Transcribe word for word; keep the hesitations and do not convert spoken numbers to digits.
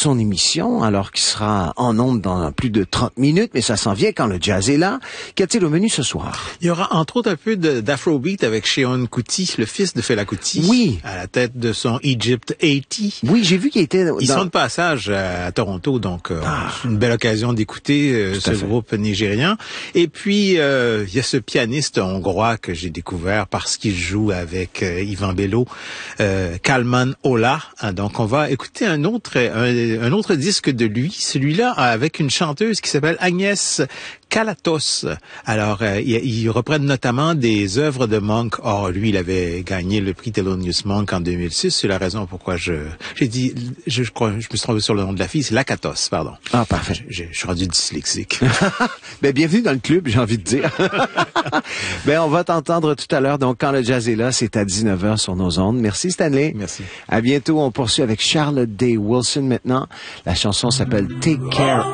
son émission, alors qu'il sera en ondes dans plus de trente minutes, mais ça s'en vient quand le jazz est là. Qu'y a-t-il au menu ce soir? Il y aura entre autres un peu de, d'afrobeat avec Seun Kuti, le fils de Fela Kuti. Oui. À la tête de son Egypt eighty. Oui, j'ai vu qu'il était... Dans... Ils sont de passage à, à Toronto, donc euh, ah. c'est une belle occasion d'écouter euh, ce groupe nigérien. Et puis, euh, il y a ce pianiste hongrois que j'ai découvert parce qu'il joue avec euh, Yvan Bello, euh, Kalman Ola. Donc, on va écouter un autre, un, un autre disque de lui, celui-là avec une chanteuse qui s'appelle Agnès Kalatos. Alors, euh, ils, ils reprennent notamment des œuvres de Monk. Or, lui, il avait gagné le prix Thelonious Monk en deux mille six. C'est la raison pourquoi je j'ai dit, je, je crois, je me suis trompé sur le nom de la fille. C'est Lakatos, pardon. Ah, parfait. Je, je, je suis rendu dyslexique. Ben, bienvenue dans le club, j'ai envie de dire. Ben, on va t'entendre tout à l'heure. Donc, quand le jazz est là, c'est à dix-neuf heures sur nos ondes. Merci, Stanley. Merci. À bientôt. On poursuit avec Charlotte Day Wilson maintenant. La chanson s'appelle Take Care